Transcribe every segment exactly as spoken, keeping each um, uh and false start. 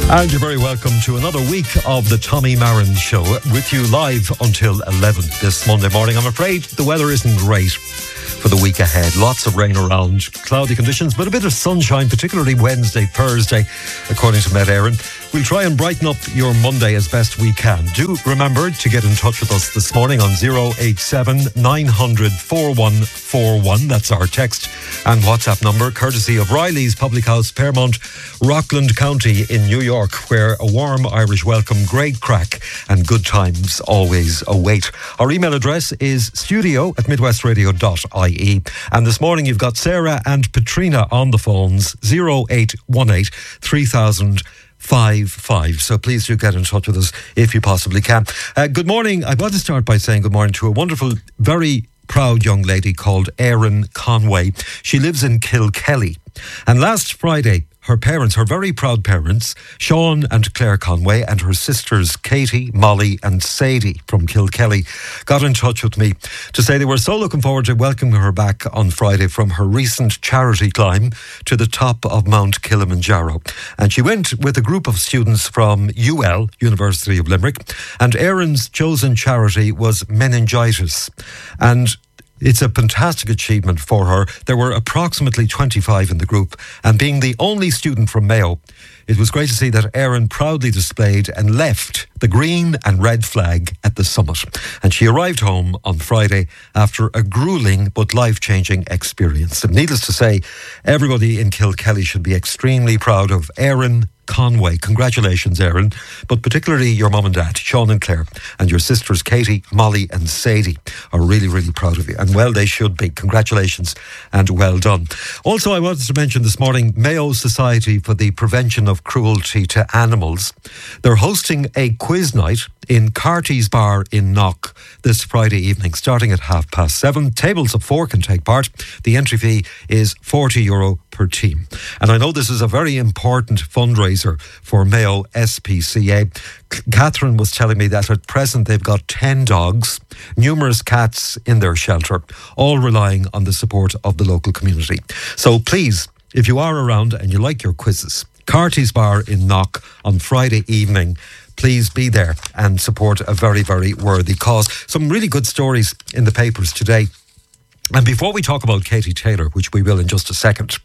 And you're very welcome to another week of the Tommy Marin Show, with you live until eleven this Monday morning. I'm afraid the weather isn't great for the week ahead. Lots of rain around, cloudy conditions, but a bit of sunshine, particularly Wednesday, Thursday, according to Met Éireann. We'll try and brighten up your Monday as best we can. Do remember to get in touch with us this morning on oh eight seven, nine hundred, four one four one. That's our text and WhatsApp number, courtesy of Riley's Public House, Fairmont, Rockland County in New York, where a warm Irish welcome, great crack and good times always await. Our email address is studio at midwestradio dot I E. And this morning you've got Sarah and Patrina on the phones, oh eight one eight, three thousand five five. So please do get in touch with us if you possibly can. Uh, good morning. I want to start by saying good morning to a wonderful, very proud young lady called Erin Conway. She lives in Kilkelly. And last Friday, her parents, her very proud parents, Sean and Claire Conway, and her sisters Katie, Molly and Sadie from Kilkelly, got in touch with me to say they were so looking forward to welcoming her back on Friday from her recent charity climb to the top of Mount Kilimanjaro. And she went with a group of students from U L, University of Limerick, and Erin's chosen charity was meningitis. And it's a fantastic achievement for her. There were approximately twenty-five in the group, and being the only student from Mayo, it was great to see that Erin proudly displayed and left the green and red flag at the summit. And she arrived home on Friday after a gruelling but life-changing experience. And needless to say, everybody in Kilkelly should be extremely proud of Erin Conway. Congratulations, Erin, but particularly your mum and dad, Sean and Claire, and your sisters Katie, Molly and Sadie are really, really proud of you. And well, they should be. Congratulations and well done. Also, I wanted to mention this morning, Mayo Society for the Prevention of Cruelty to Animals. They're hosting a quiz night in Carty's Bar in Knock this Friday evening, starting at half past seven. Tables of four can take part. The entry fee is forty euro per team. And I know this is a very important fundraiser for Mayo S P C A. Catherine was telling me that at present they've got ten dogs, numerous cats in their shelter, all relying on the support of the local community. So please, if you are around and you like your quizzes, Carty's Bar in Knock on Friday evening, please be there and support a very, very worthy cause. Some really good stories in the papers today. And before we talk about Katie Taylor, which we will in just a second,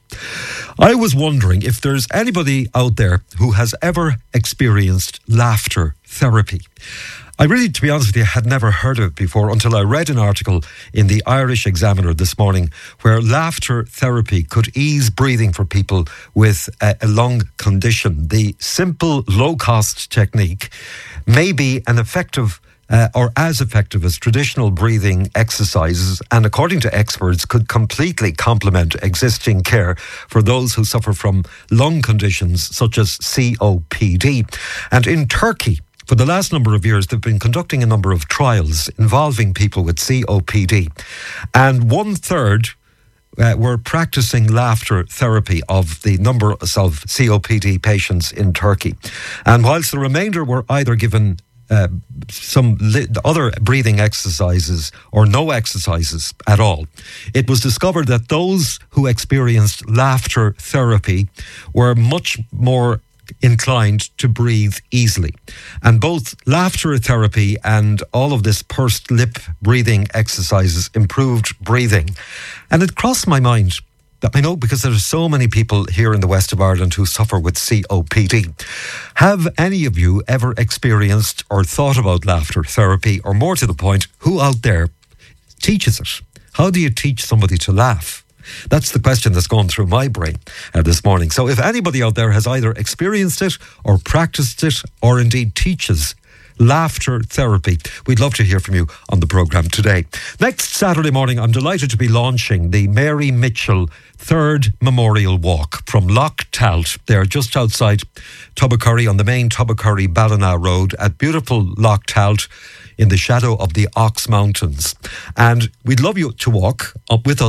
I was wondering if there's anybody out there who has ever experienced laughter therapy. I really, to be honest with you, had never heard of it before until I read an article in the Irish Examiner this morning where laughter therapy could ease breathing for people with a, a lung condition. The simple, low-cost technique may be an effective Uh, or as effective as traditional breathing exercises, and according to experts could completely complement existing care for those who suffer from lung conditions such as C O P D. And in Turkey, for the last number of years, they've been conducting a number of trials involving people with C O P D, and one third Uh, were practicing laughter therapy of the number of C O P D patients in Turkey. And whilst the remainder were either given uh, some li- other breathing exercises or no exercises at all, it was discovered that those who experienced laughter therapy were much more inclined to breathe easily. And both laughter therapy and all of this pursed lip breathing exercises improved breathing. And it crossed my mind that, I know, because there are so many people here in the west of Ireland who suffer with C O P D. Have any of you ever experienced or thought about laughter therapy? Or more to the point, who out there teaches it? How do you teach somebody to laugh? That's the question that's gone through my brain uh, this morning. So if anybody out there has either experienced it or practiced it or indeed teaches laughter therapy, we'd love to hear from you on the programme today. Next Saturday morning, I'm delighted to be launching the Mary Mitchell Third Memorial Walk from Loch Talt. They're just outside Tubbercurry on the main Tubbercurry-Ballina Road at beautiful Loch Talt in the shadow of the Ox Mountains. And we'd love you to walk up with us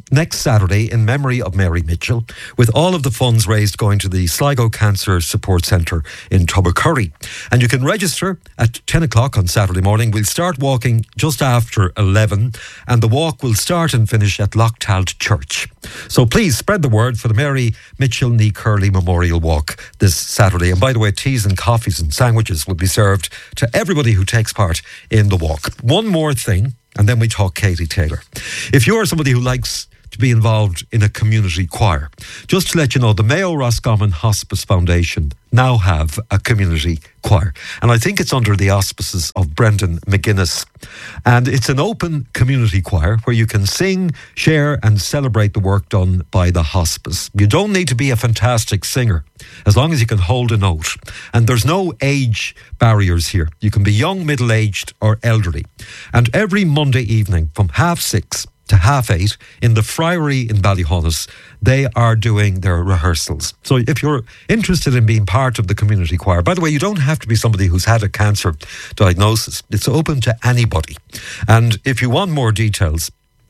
next Saturday in memory of Mary Mitchell, with all of the funds raised going to the Sligo Cancer Support Centre in Tubbercurry. And you can register at ten o'clock on Saturday morning. We'll start walking just after eleven, and the walk will start and finish at Lochtald Church. So please spread the word for the Mary Mitchell Ní Curley Memorial Walk this Saturday. And by the way, teas and coffees and sandwiches will be served to everybody who takes part in the walk. One more thing, and then we talk Katie Taylor. If you're somebody who likes to be involved in a community choir, just to let you know, the Mayo Roscommon Hospice Foundation now have a community choir, and I think it's under the auspices of Brendan McGuinness, and it's an open community choir where you can sing, share and celebrate the work done by the hospice. You don't need to be a fantastic singer as long as you can hold a note, and there's no age barriers here. You can be young, middle-aged or elderly, and every Monday evening from half six to half eight in the Friary in Ballyhonus, they are doing their rehearsals. So if you're interested in being part of the community choir, by the way, you don't have to be somebody who's had a cancer diagnosis. It's open to anybody. And if you want more details,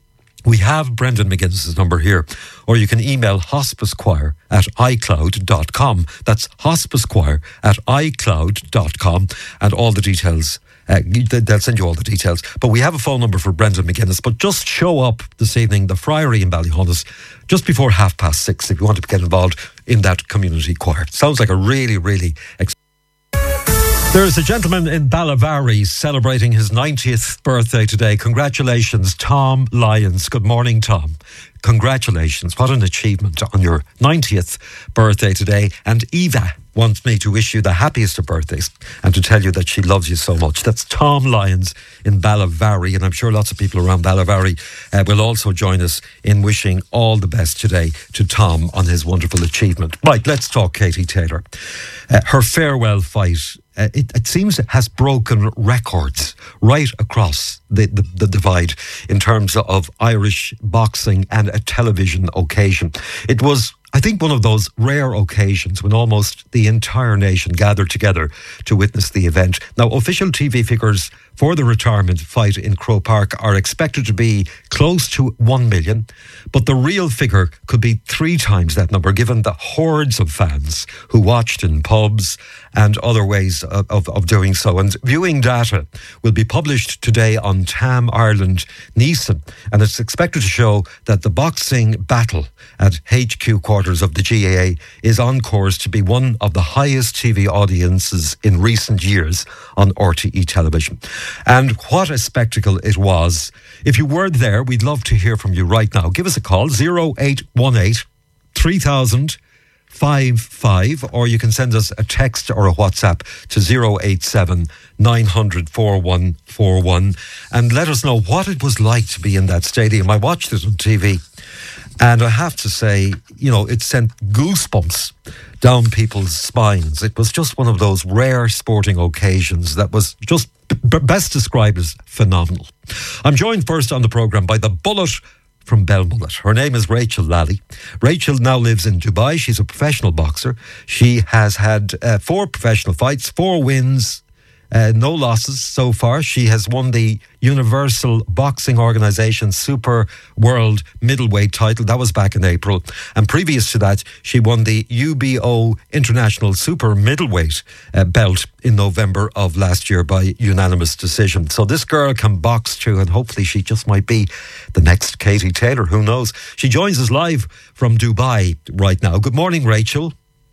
we have Brendan McGuinness's number here, or you can email hospicechoir at icloud dot com. That's hospicechoir at icloud dot com, and all the details. Uh, they'll send you all the details. But we have a phone number for Brendan McGuinness. But just show up this evening, the Friary in Ballyhonus, just before half past six if you want to get involved in that community choir. Sounds like a really, really exciting. There's a gentleman in Ballavary celebrating his ninetieth birthday today. Congratulations, Tom Lyons. Good morning, Tom. Congratulations. What an achievement on your ninetieth birthday today. And Eva wants me to wish you the happiest of birthdays and to tell you that she loves you so much. That's Tom Lyons in Ballavary, and I'm sure lots of people around Ballavary uh, will also join us in wishing all the best today to Tom on his wonderful achievement. Right, let's talk Katie Taylor. Uh, her farewell fight, uh, it, it seems it has broken records right across the, the, the divide in terms of Irish boxing and a television occasion. It was, I think, one of those rare occasions when almost the entire nation gathered together to witness the event. Now, official T V figures for the retirement fight in Croke Park are expected to be close to one million, but the real figure could be three times that number given the hordes of fans who watched in pubs and other ways of, of, of doing so. And viewing data will be published today on Tam Ireland Neeson, and it's expected to show that the boxing battle at H Q quarters of the G A A is on course to be one of the highest T V audiences in recent years on R T E television. And what a spectacle it was. If you were there, we'd love to hear from you right now. Give us a call, oh eight one eight, three thousand, five five, or you can send us a text or a WhatsApp to oh eight seven, nine hundred, four one four one and let us know what it was like to be in that stadium. I watched it on T V, and I have to say, you know, it sent goosebumps down people's spines. It was just one of those rare sporting occasions that was just b- best described as phenomenal. I'm joined first on the programme by the Bullet from Belmullet. Her name is Rachel Lally. Rachel now lives in Dubai. She's a professional boxer. She has had uh, four professional fights, four wins, Uh, no losses so far. She has won the Universal Boxing Organisation Super World Middleweight title. That was back in April. And previous to that, she won the U B O International Super Middleweight uh, belt in November of last year by unanimous decision. So this girl can box too, and hopefully she just might be the next Katie Taylor. Who knows? She joins us live from Dubai right now. Good morning, Rachel.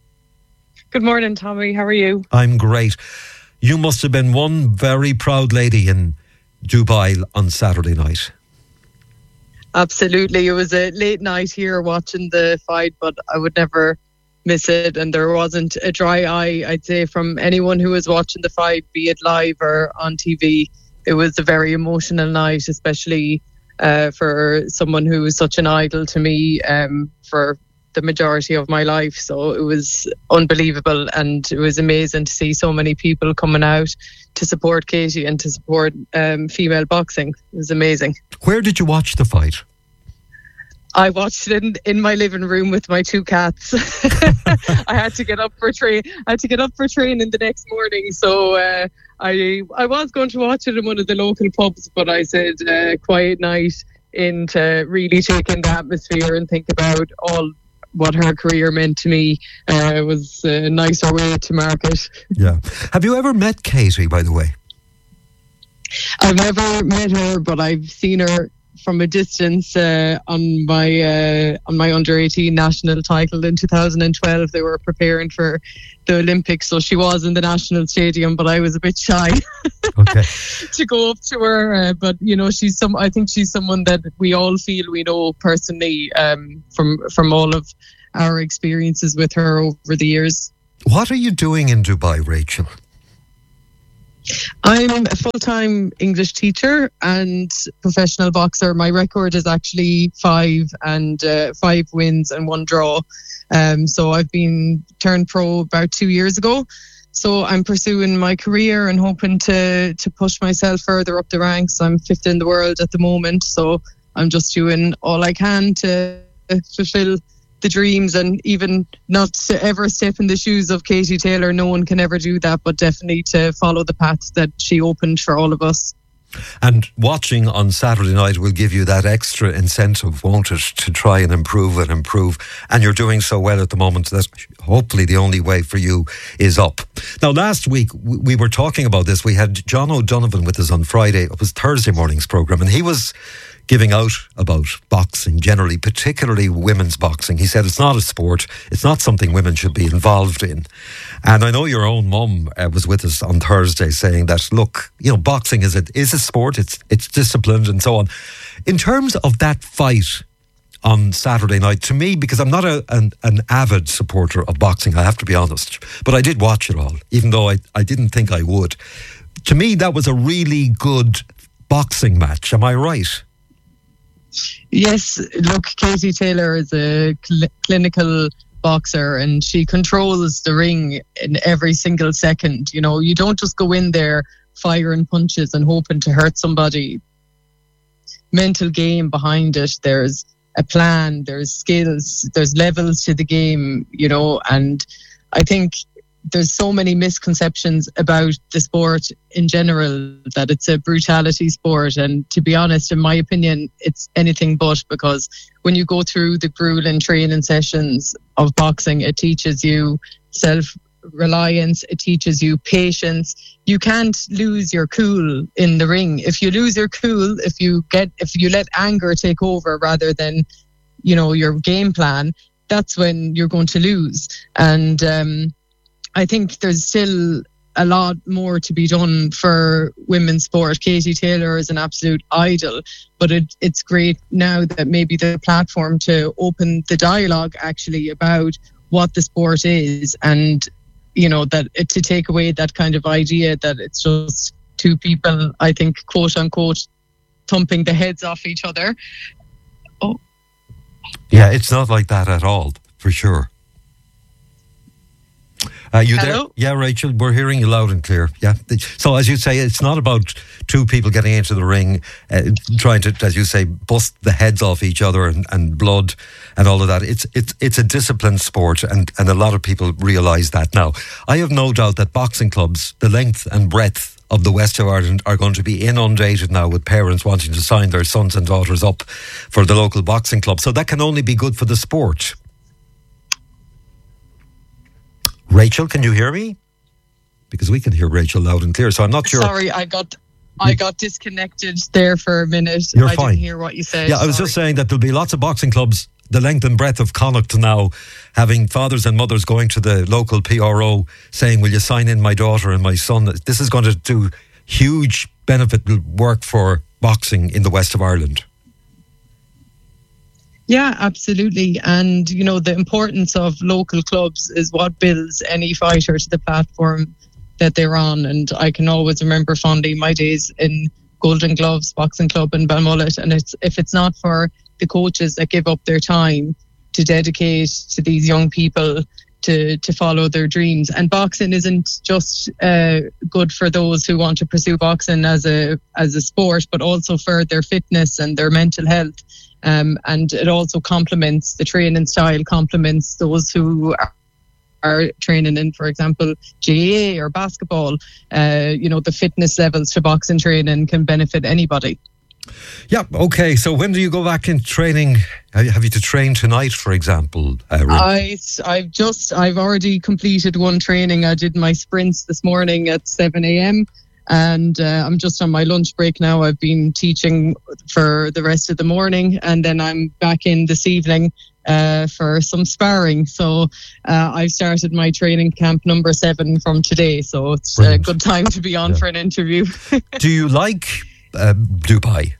Good morning, Tommy. How are you? I'm great. You must have been one very proud lady in Dubai on Saturday night. Absolutely. It was a late night here watching the fight, but I would never miss it. And there wasn't a dry eye, I'd say, from anyone who was watching the fight, be it live or on T V. It was a very emotional night, especially uh, for someone who was such an idol to me um, for the majority of my life. So it was unbelievable, and it was amazing to see so many people coming out to support Katie and to support um, female boxing. It was amazing. Where did you watch the fight? I watched it in, in my living room with my two cats. I had to get up for train. I had to get up for training the next morning, so uh, I I was going to watch it in one of the local pubs, but I said uh, quiet night in to really take in the atmosphere and think about all what her career meant to me. Uh, it was a nicer way to market. Yeah. Have you ever met Katie, by the way? I've never met her, but I've seen her from a distance uh, on my uh, on my under eighteen national title in two thousand twelve. They were preparing for the Olympics, so she was in the national stadium, but I was a bit shy okay. to go up to her. Uh, but you know, she's some. I think she's someone that we all feel we know personally um, from from all of our experiences with her over the years. What are you doing in Dubai, Rachel? I'm a full-time English teacher and professional boxer. My record is actually five and uh, five wins and one draw. Um, so I've been turned pro about two years ago. So I'm pursuing my career and hoping to to push myself further up the ranks. I'm fifth in the world at the moment, so I'm just doing all I can to fulfill the dreams, and even not to ever step in the shoes of Katie Taylor. No one can ever do that, but definitely to follow the path that she opened for all of us. And watching on Saturday night will give you that extra incentive, won't it, to try and improve and improve. And you're doing so well at the moment that hopefully the only way for you is up. Now, last week we were talking about this. We had John O'Donovan with us on Friday. It was Thursday morning's programme, and he was giving out about boxing generally, particularly women's boxing. He said it's not a sport, it's not something women should be involved in. And I know your own mum uh, was with us on Thursday saying that, look, you know, boxing is a, is a sport, it's it's disciplined and so on. In terms of that fight on Saturday night, to me, because I'm not a, an, an avid supporter of boxing, I have to be honest, but I did watch it all, even though I, I didn't think I would. To me, that was a really good boxing match. Am I right? Yes, look, Katie Taylor is a cl- clinical boxer and she controls the ring in every single second. You know, you don't just go in there firing punches and hoping to hurt somebody. Mental game behind it. There's a plan, there's skills, there's levels to the game, you know, and I think there's so many misconceptions about the sport in general that it's a brutality sport. And to be honest, in my opinion, it's anything but, because when you go through the grueling training sessions of boxing, it teaches you self-reliance, it teaches you patience. You can't lose your cool in the ring. If you lose your cool, if you get, if you let anger take over rather than, you know, your game plan, that's when you're going to lose. And, um, I think there's still a lot more to be done for women's sport. Katie Taylor is an absolute idol, but it, it's great now that maybe the platform to open the dialogue actually about what the sport is, and, you know, that it, to take away that kind of idea that it's just two people, I think, quote unquote, thumping the heads off each other. Oh, yeah, it's not like that at all, for sure. Uh, you Hello? there? Yeah, Rachel, we're hearing you loud and clear. Yeah. So, as you say, it's not about two people getting into the ring, uh, trying to, as you say, bust the heads off each other and, and blood and all of that. It's it's it's a disciplined sport, and, and a lot of people realise that now. I have no doubt that boxing clubs, the length and breadth of the west of Ireland, are going to be inundated now with parents wanting to sign their sons and daughters up for the local boxing club. So that can only be good for the sport. Rachel, can you hear me? Because we can hear Rachel loud and clear, so I'm not sure. Sorry, I got I got disconnected there for a minute. You're I fine. didn't hear what you said. Yeah, I was Sorry. just saying that there'll be lots of boxing clubs, the length and breadth of Connacht now, having fathers and mothers going to the local P R O saying, will you sign in my daughter and my son? This is going to do huge benefit work for boxing in the west of Ireland. Yeah, absolutely. And, you know, the importance of local clubs is what builds any fighter to the platform that they're on. And I can always remember fondly my days in Golden Gloves Boxing Club in Balmullet. And it's, if it's not for the coaches that give up their time to dedicate to these young people to, to follow their dreams. And boxing isn't just uh, good for those who want to pursue boxing as a as a sport, but also for their fitness and their mental health. Um, and it also complements the training style, complements those who are, are training in, for example, J A or basketball. Uh, you know, the fitness levels to boxing training can benefit anybody. Yeah, okay. So when do you go back in training? Have you to train tonight, for example? Uh, I, I've just, I've already completed one training. I did my sprints this morning at seven a.m. and uh, I'm just on my lunch break now. I've been teaching for the rest of the morning, and then I'm back in this evening uh, for some sparring. So uh, I've started my training camp number seven from today. So it's Brilliant. a good time to be on yeah. for an interview. Do you like uh, Dubai?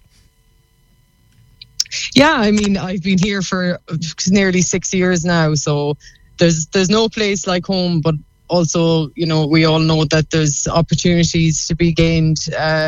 Yeah, I mean, I've been here for nearly six years now, so there's there's no place like home, but also, you know, we all know that there's opportunities to be gained uh,